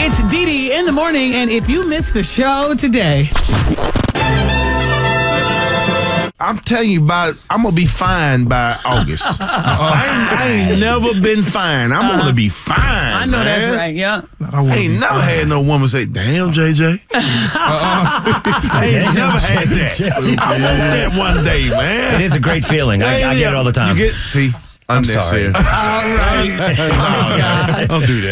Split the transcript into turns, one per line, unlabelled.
It's Dee Dee in the morning, and if you missed the show today,
I'm telling you, I'm going to be fine by August. I ain't never been fine. I'm going to be fine,
I know
man.
that's right, yeah.
I ain't never had no woman say, damn, JJ. I ain't never had that. I want that one day, man.
It is a great feeling. I get it all the time.
You get, see,
I'm sorry.
unnecessary.
All right.
Don't do that.